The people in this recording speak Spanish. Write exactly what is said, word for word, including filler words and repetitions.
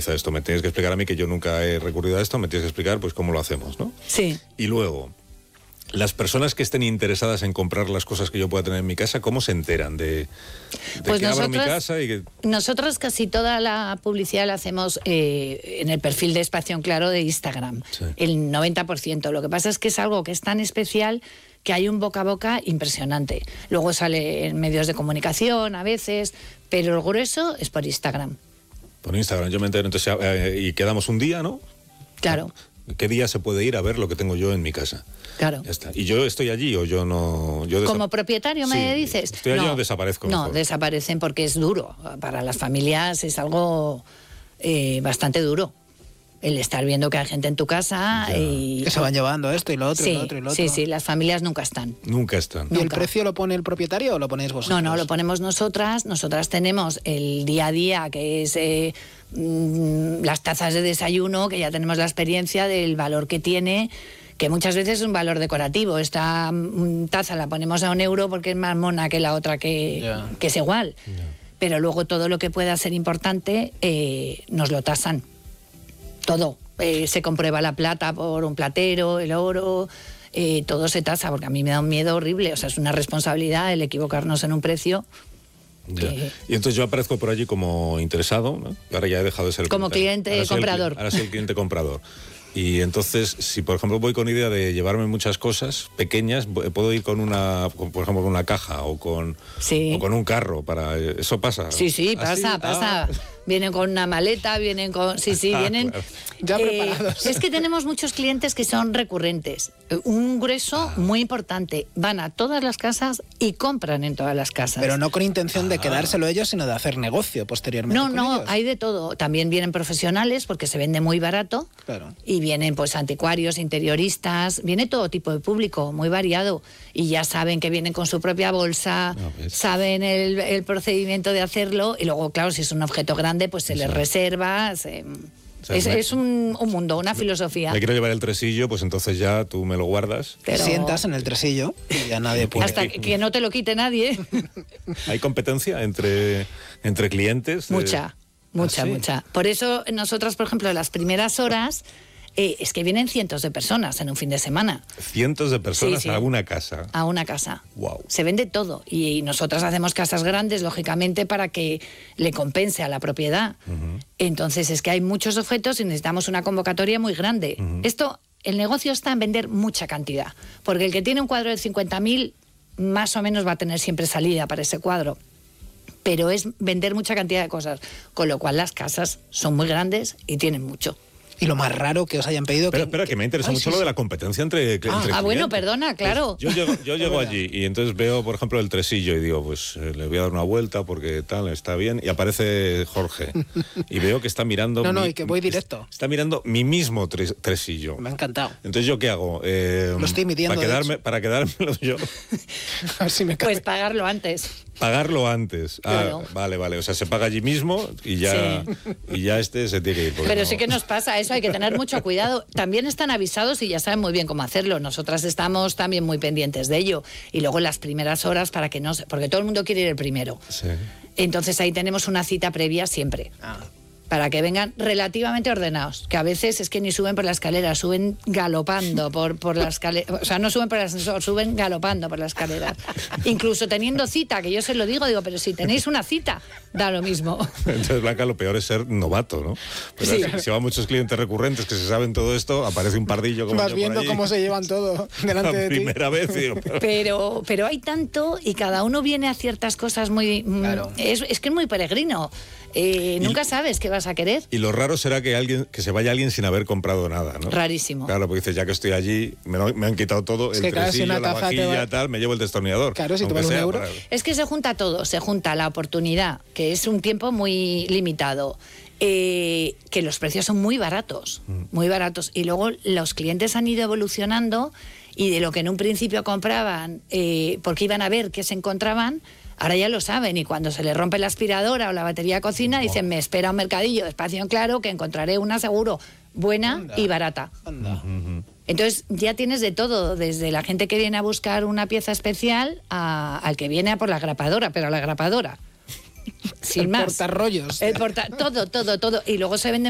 organiza esto? Me tienes que explicar a mí, que yo nunca he recurrido a esto, me tienes que explicar pues cómo lo hacemos, ¿no? Sí. Y luego, las personas que estén interesadas en comprar las cosas que yo pueda tener en mi casa, ¿cómo se enteran de, de pues que nosotros, abro mi casa? Y que... Nosotros casi toda la publicidad la hacemos eh, en el perfil de Espacio en Claro de Instagram, sí. El noventa por ciento. Lo que pasa es que es algo que es tan especial que hay un boca a boca impresionante. Luego sale en medios de comunicación a veces, pero el grueso es por Instagram. Por Instagram, yo me entero, entonces, eh, y quedamos un día, ¿no? Claro. ¿Qué día se puede ir a ver lo que tengo yo en mi casa? Claro. Ya está. ¿Y yo estoy allí o yo no...? Yo ¿Como propietario me sí, dices? ¿Estoy allí no, o desaparezco? No, mejor? Desaparecen porque es duro. Para las familias es algo eh, bastante duro. El estar viendo que hay gente en tu casa ya. y... Que se van llevando esto y lo otro, sí, y lo otro y lo otro. Sí, sí, las familias nunca están. Nunca están. ¿Y nunca. el precio lo pone el propietario o lo ponéis vosotros? No, no, lo ponemos nosotras. Nosotras tenemos el día a día, que es eh, mmm, las tazas de desayuno, que ya tenemos la experiencia del valor que tiene, que muchas veces es un valor decorativo. Esta mm, taza la ponemos a un euro porque es más mona que la otra que, yeah. que es igual. Yeah. Pero luego todo lo que pueda ser importante eh, nos lo tasan. Todo. Eh, se comprueba la plata por un platero, el oro, eh, todo se tasa, porque a mí me da un miedo horrible. O sea, es una responsabilidad el equivocarnos en un precio. Que... Y entonces yo aparezco por allí como interesado, ¿no? Ahora ya he dejado de ser... Como cliente ahora comprador. El, ahora soy el cliente comprador. Y entonces, si por ejemplo voy con idea de llevarme muchas cosas pequeñas, puedo ir con una, por ejemplo, con una caja o con, sí. o con un carro. Para ¿eso pasa? Sí, sí, pasa, ¿Ah, pasa. Ah. Vienen con una maleta, vienen con... Sí, sí, vienen... Claro. Ya eh, preparados. Es que tenemos muchos clientes que son recurrentes. Un grueso ah. muy importante. Van a todas las casas y compran en todas las casas. Pero no con intención de quedárselo ellos, sino de hacer negocio posteriormente. No, con no, ellos. hay de todo. También vienen profesionales porque se vende muy barato. Claro. Y vienen pues anticuarios, interioristas, viene todo tipo de público, muy variado. Y ya saben que vienen con su propia bolsa, no, saben el, el procedimiento de hacerlo. Y luego, claro, si es un objeto grande, pues se les reserva, se... O sea, es, me, es un, un mundo, una filosofía. Me quiero llevar el tresillo, pues entonces ya tú me lo guardas. Te Pero... sientas en el tresillo y ya nadie puede. Hasta que, que no te lo quite nadie. ¿Hay competencia entre, entre clientes? Mucha, de... mucha, ¿Ah, sí? mucha. Por eso nosotras, por ejemplo, las primeras horas... Eh, es que vienen cientos de personas en un fin de semana. Cientos de personas sí, sí. a una casa. A una casa. Wow. Se vende todo. Y nosotras hacemos casas grandes, lógicamente, para que le compense a la propiedad. Uh-huh. Entonces, es que hay muchos objetos y necesitamos una convocatoria muy grande. Uh-huh. Esto, el negocio está en vender mucha cantidad. Porque el que tiene un cuadro de cincuenta mil, más o menos va a tener siempre salida para ese cuadro. Pero es vender mucha cantidad de cosas. Con lo cual, las casas son muy grandes y tienen mucho. Y lo más raro que os hayan pedido... Pero que, espera, que me interesa Ay, mucho sí, lo sí. de la competencia entre, entre ah, clientes. Ah, bueno, perdona, claro. Pues yo llego, yo llego allí y entonces veo, por ejemplo, el tresillo y digo, pues eh, le voy a dar una vuelta porque tal, está bien. Y aparece Jorge y veo que está mirando... No, no, mi, y que voy directo. Está mirando mi mismo tres, tresillo. Me ha encantado. Entonces, ¿yo qué hago? Eh, lo estoy midiendo, Para, quedarme, para quedármelo yo. A ver si me cabe. Pues pagarlo antes. Pagarlo antes. Ah, claro. Vale, vale. O sea, se paga allí mismo y ya, sí. y ya este se tiene que ir. Pero no... sí que nos pasa eso, hay que tener mucho cuidado. También están avisados y ya saben muy bien cómo hacerlo. Nosotras estamos también muy pendientes de ello. Y luego en las primeras horas para que no... Porque todo el mundo quiere ir el primero. Sí. Entonces ahí tenemos una cita previa siempre. Ah. Para que vengan relativamente ordenados, que a veces es que ni suben por la escalera, suben galopando por, por la escalera, o sea, no suben por el ascensor, suben galopando por la escalera. Incluso teniendo cita, que yo se lo digo, digo, pero si tenéis una cita, da lo mismo. Entonces, Blanca, lo peor es ser novato, ¿no? Pero sí. Si van muchos clientes recurrentes que se saben todo esto, aparece un pardillo como vas yo viendo por allí, cómo se llevan todo delante la de ti. primera vez. Digo, pero... pero, pero hay tanto y cada uno viene a ciertas cosas muy... Claro. Es, es que es muy peregrino. Eh, nunca y, sabes qué vas a querer. Y lo raro será que alguien que se vaya alguien sin haber comprado nada, ¿no? Rarísimo. Claro, porque dices, ya que estoy allí, me, lo, me han quitado todo, es el que, claro, tresillo, si la vajilla, va... tal, me llevo el destornillador. Claro, si te vale un euro. Para... Es que se junta todo, se junta la oportunidad, que es un tiempo muy limitado, eh, que los precios son muy baratos, mm. muy baratos. Y luego los clientes han ido evolucionando y de lo que en un principio compraban, eh, porque iban a ver qué se encontraban, ahora ya lo saben, y cuando se les rompe la aspiradora o la batería de cocina, wow. dicen, me espera un mercadillo de Espacio en Claro que encontraré una seguro buena Anda. y barata. Anda. Uh-huh. Entonces ya tienes de todo, desde la gente que viene a buscar una pieza especial a, al que viene a por la grapadora, pero a la grapadora. Sin el más. portarrollos. El porta, todo, todo, todo. Y luego se venden